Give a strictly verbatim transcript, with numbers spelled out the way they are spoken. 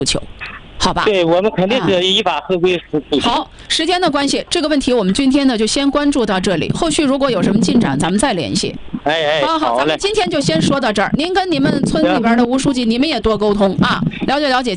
求。好吧， 对我们肯定是依法合规诉求。 好，时间的关系，这个问题我们今天呢就先关注到这里，后续如果有什么进展，咱们再联系。 哎哎， 好好， 好嘞。 咱们今天就先说到这儿。您跟你们村里边的吴书记，你们也多沟通啊，了解了解。